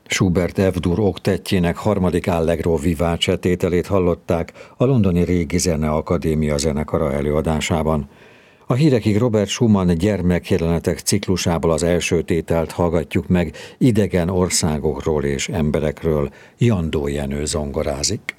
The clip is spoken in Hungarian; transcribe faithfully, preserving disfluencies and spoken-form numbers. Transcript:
Schubert F-dur oktettjének harmadik Allegro vivace tételét hallották a londoni Régi Zeneakadémia zenekara előadásában. A hírekig Robert Schumann gyermekjelenetek ciklusából az első tételt hallgatjuk meg, idegen országokról és emberekről. Jandó Jenő zongorázik.